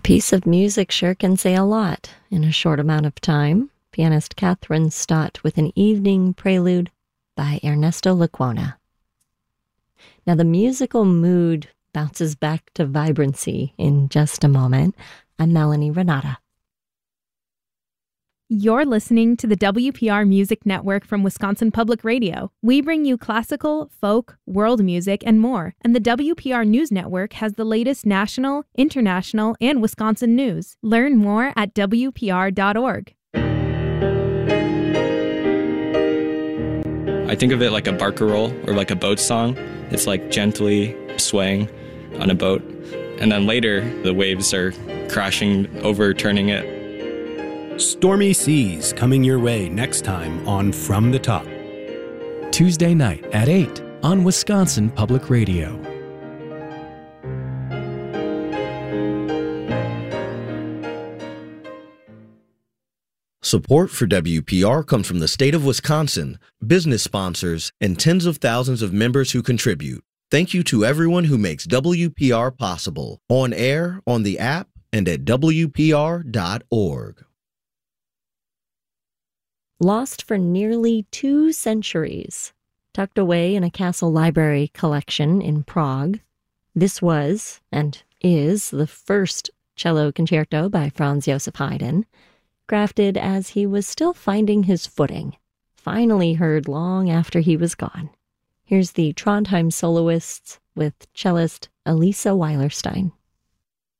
piece of music sure can say a lot in a short amount of time. Pianist Catherine Stott with an evening prelude by Ernesto Lecuona. Now the musical mood bounces back to vibrancy in just a moment. I'm Melanie Renata. You're listening to the WPR Music Network from Wisconsin Public Radio. We bring you classical, folk, world music, and more. And the WPR News Network has the latest national, international, and Wisconsin news. Learn more at WPR.org. I think of it like a barcarolle or like a boat song. It's like gently swaying on a boat. And then later, the waves are crashing, overturning it. Stormy Seas coming your way next time on From the Top. Tuesday night at 8 on Wisconsin Public Radio. Support for WPR comes from the state of Wisconsin, business sponsors, and tens of thousands of members who contribute. Thank you to everyone who makes WPR possible, on air, on the app, and at WPR.org. Lost for nearly 2 centuries, tucked away in a castle library collection in Prague, this was, and is, the first cello concerto by Franz Joseph Haydn, crafted as he was still finding his footing, finally heard long after he was gone. Here's the Trondheim soloists with cellist Elisa Weilerstein.